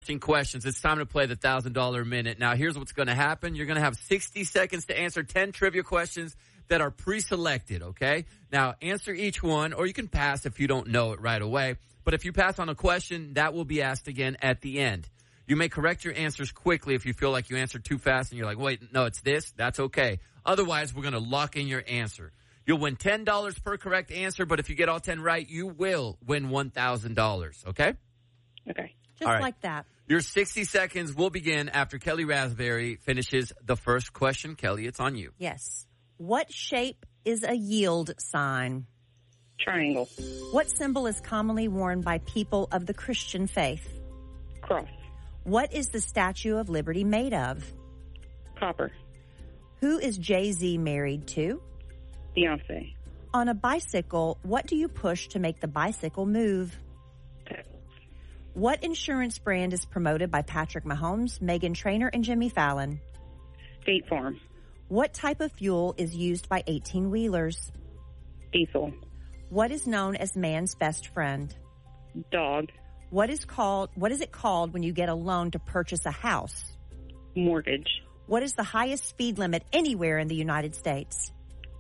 questions. It's time to play the $1,000 minute. Now, here's what's going to happen. You're going to have 60 seconds to answer 10 trivia questions that are pre-selected, okay? Now, answer each one, or you can pass if you don't know it right away. But if you pass on a question, that will be asked again at the end. You may correct your answers quickly if you feel like you answered too fast and you're like, wait, no, it's this. That's okay. Otherwise, we're going to lock in your answer. You'll win $10 per correct answer, but if you get all 10 right, you will win $1,000, okay? Okay. Just like that. Your 60 seconds will begin after Kelly Raspberry finishes the first question. Kelly, it's on you. Yes. What shape is a yield sign? Triangle. What symbol is commonly worn by people of the Christian faith? Cross. What is the Statue of Liberty made of? Copper. Who is Jay-Z married to? Beyonce. On a bicycle, what do you push to make the bicycle move? Pedals. What insurance brand is promoted by Patrick Mahomes, Meghan Trainor, and Jimmy Fallon? State Farm. What type of fuel is used by 18-wheelers? Diesel. What is known as man's best friend? Dog. What is it called when you get a loan to purchase a house? Mortgage. What is the highest speed limit anywhere in the United States?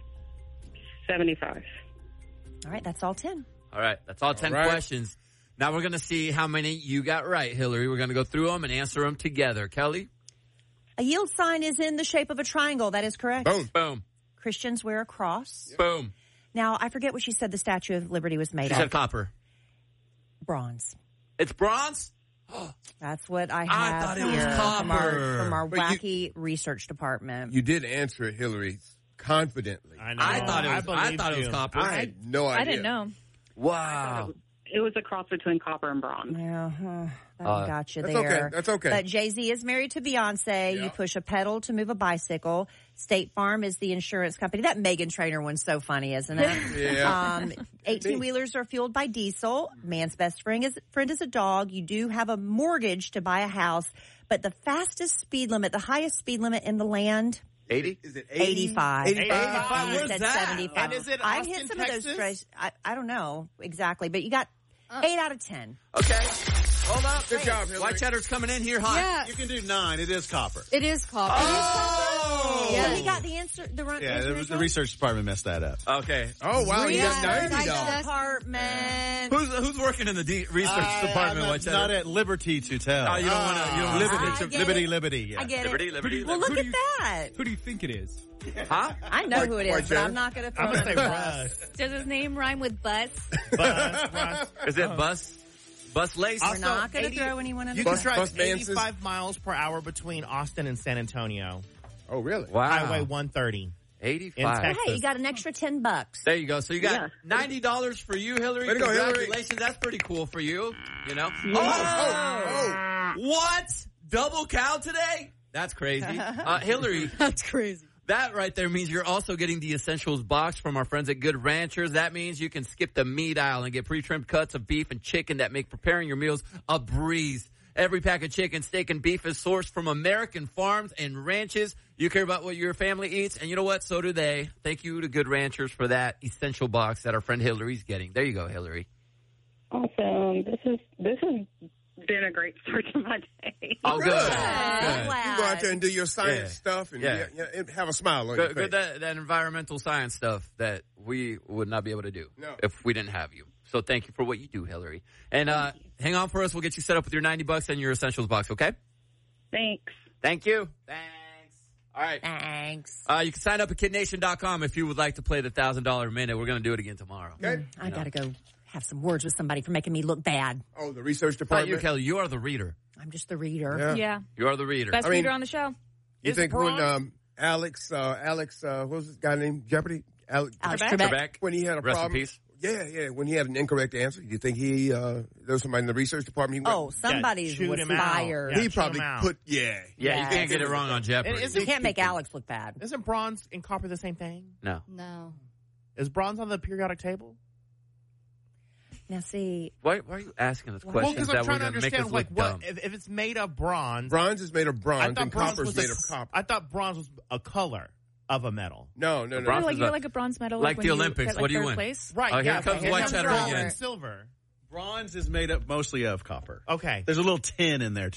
75. All right, that's all 10. All right, that's all 10 questions. Now we're going to see how many you got right, Hillary. We're going to go through them and answer them together. Kelly? A yield sign is in the shape of a triangle. That is correct. Boom. Boom. Christians wear a cross. Yep. Boom. Now, I forget what she said the Statue of Liberty was made She of. said copper. Bronze. It's bronze? That's what I have thought it here was copper. from our But wacky research department. You did answer it, Hillary, confidently. I know. I thought it was copper. I had no idea. I didn't know. Wow. It was a cross between copper and bronze. Yeah, that got you That's there. okay. That's okay. But Jay-Z is married to Beyonce. Yeah. You push a pedal to move a bicycle. State Farm is the insurance company. That Meghan Trainor one's so funny, isn't it? Yeah. 18-wheelers are fueled by diesel. Man's best friend is a dog. You do have a mortgage to buy a house. But the fastest speed limit, the highest speed limit in the land... 80? Is it 80? 85. 85? You Where's said that? 75. And is it I Austin, hit some Texas? of those straight. I don't know exactly, but you got 8 out of 10. Okay. Hold up. Good job, Hillary. White cheddar's coming in here hot. Yeah, You can do 9. It is copper. it is copper. Oh! Yeah, he got the answer. Yeah, the research department messed that up. Okay. Oh, wow. You got Research $90. department. Who's working in the research department, White cheddar? Not at liberty to tell. Oh, you don't want to. You don't liberty, I liberty, get yeah. I get Liberty, it. liberty, Well, liberty. look at that. Who do you think it is? Huh? I know who it White is, but cheddar? I'm not going to throw I'm going to it say in the bus. Russ. Does his name rhyme with bus? Russ. Is it Bus Lace? We're not going to throw anyone in the You bus. can drive Bus Manses. 85 miles per hour between Austin and San Antonio. Oh, really? Wow. Highway 130. 85. In Texas. Hey, you got an extra $10. There you go. So you got $90 for you, Hillary. Way to go, Hillary. Congratulations. That's pretty cool for you. You know? Oh. What? Double cow today? That's crazy. Hillary, That's crazy. that right there means you're also getting the Essentials box from our friends at Good Ranchers. That means you can skip the meat aisle and get pre-trimmed cuts of beef and chicken that make preparing your meals a breeze. Every pack of chicken, steak, and beef is sourced from American farms and ranches. You care about what your family eats, and you know what? So do they. Thank you to Good Ranchers for that essential box that our friend Hillary's getting. There you go, Hillary. Awesome. This has been a great start to my day. Oh, good. I'm Good. glad. You go out there and do your science stuff and Yeah. and have a smile on your Good, face. that environmental science stuff that we would not be able to do if we didn't have you. So thank you for what you do, Hillary. And hang on for us. We'll get you set up with your $90 and your Essentials box, okay? Thanks. Thank you. Thanks. All right. Thanks. You can sign up at KidNation.com if you would like to play the $1,000 minute. We're going to do it again tomorrow. Okay? I got to go have some words with somebody for making me look bad. Oh, the research Not department? you, Kelly. You are the reader. I'm just the reader. Yeah. Yeah. You are the reader. Best I mean- reader on the show. You Is think bronze- when Alex, what was this guy named Jeopardy? Alex Trebek? Trebek. When he had a Rest in problem. peace. Yeah. When he had an incorrect answer, do you think there was somebody in the research department? He went, Somebody chewed was him out. fired. Yeah. he probably Chewed him out. put, Yeah, Yeah. you can't get it wrong on Jeopardy. And You can't make Alex look bad. Isn't bronze and copper the same thing? No. No. Is bronze on the periodic table? Now, see, Why are you asking us Well, questions because that I'm we're trying to going to make us understand, look like, dumb? what if it's made of bronze? Bronze is made of I bronze thought and bronze copper is was made of copper. I thought bronze was a color of a metal. No. Bronze Like is you get like a bronze medal, like when the you Olympics. get, like, What do you third win? Place. Right. Oh, here yeah, comes okay. White Here Cheddar comes gold again. and silver. Bronze is made up mostly of copper. Okay. There's a little tin in there,